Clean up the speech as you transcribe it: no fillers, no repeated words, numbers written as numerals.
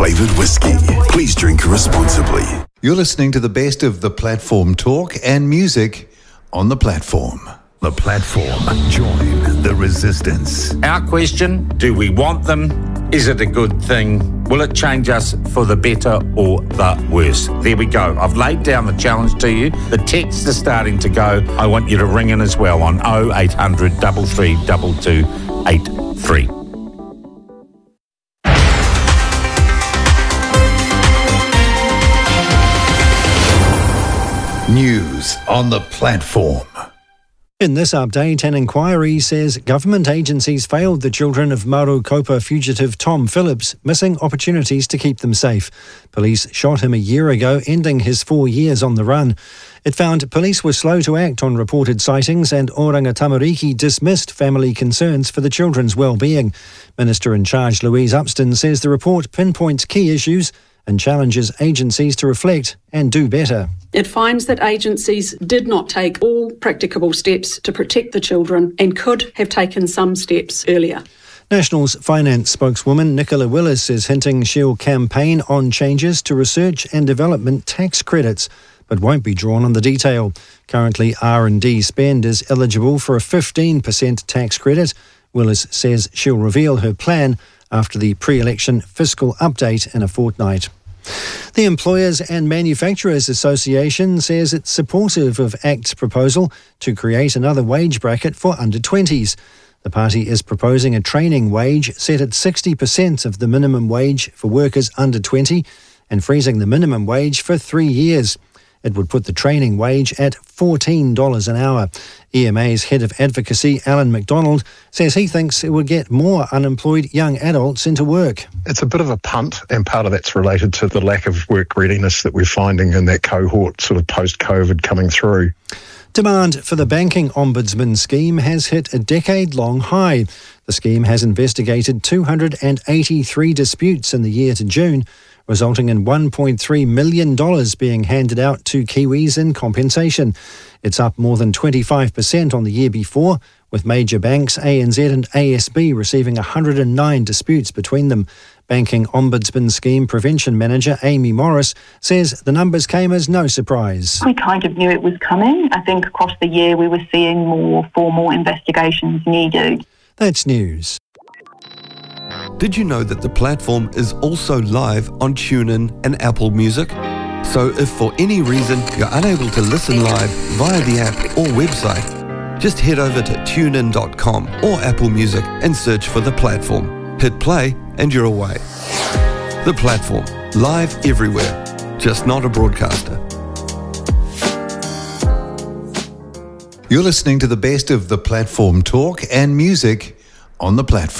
flavoured whiskey. Please drink responsibly. You're listening to the best of the platform talk and music on The Platform. The Platform. Join the resistance. Our question, do we want them? Is it a good thing? Will it change us for the better or the worse? There we go. I've laid down the challenge to you. The texts are starting to go. I want you to ring in as well on 0800 3322 83. News on The Platform. In this update, an inquiry says government agencies failed the children of Marukopa fugitive Tom Phillips, missing opportunities to keep them safe. Police shot him a year ago, ending his 4 years on the run. It found police were slow to act on reported sightings, and Oranga Tamariki dismissed family concerns for the children's well-being. Minister in charge Louise Upston says the report pinpoints key issues and challenges agencies to reflect and do better. It finds that agencies did not take all practicable steps to protect the children and could have taken some steps earlier. National's finance spokeswoman Nicola Willis is hinting she'll campaign on changes to research and development tax credits, but won't be drawn on the detail. Currently, R&D spend is eligible for a 15% tax credit. Willis says she'll reveal her plan after the pre-election fiscal update in a fortnight. The Employers and Manufacturers Association says it's supportive of ACT's proposal to create another wage bracket for under-20s. The party is proposing a training wage set at 60% of the minimum wage for workers under 20 and freezing the minimum wage for 3 years. It would put the training wage at $14 an hour. EMA's head of advocacy, Alan McDonald, says he thinks it would get more unemployed young adults into work. It's a bit of a punt, and part of that's related to the lack of work readiness that we're finding in that cohort sort of post-COVID coming through. Demand for the Banking Ombudsman scheme has hit a decade-long high. The scheme has investigated 283 disputes in the year to June, resulting in $1.3 million being handed out to Kiwis in compensation. It's up more than 25% on the year before, with major banks ANZ and ASB receiving 109 disputes between them. Banking Ombudsman Scheme Prevention Manager Amy Morris says the numbers came as no surprise. We kind of knew it was coming. I think across the year we were seeing more formal investigations needed. That's news. Did you know that The Platform is also live on TuneIn and Apple Music? So if for any reason you're unable to listen live via the app or website, just head over to tunein.com or Apple Music and search for The Platform. Hit play and you're away. The Platform, live everywhere, just not a broadcaster. You're listening to the best of the platform talk and music on The Platform.